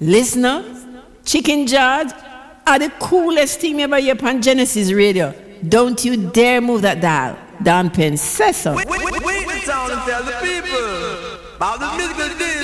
Listener, Chicken George are the coolest thing ever hear on Genesis Radio. Don't you dare move that dial. Don Penn says so. Wait the town and tell the people about the musical